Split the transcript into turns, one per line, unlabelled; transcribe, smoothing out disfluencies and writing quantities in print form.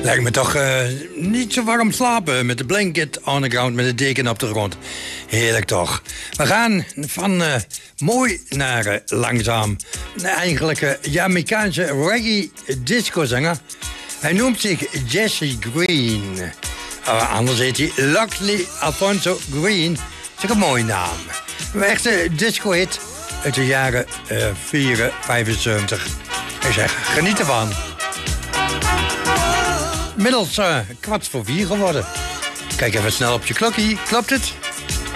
Lijkt me toch niet zo warm slapen met de blanket on the ground, met de deken op de grond. Heerlijk toch. We gaan van mooi naar langzaam. Eigenlijk Jamaicaanse reggae discozanger. Hij noemt zich Jesse Green. Anders heet hij Loxley Alfonso Green. Dat is ook een mooie naam. Een echte disco-hit uit de jaren 75. Ik zeg, geniet ervan. Middels 3:15 geworden. Kijk even snel op je klokje. Klopt het?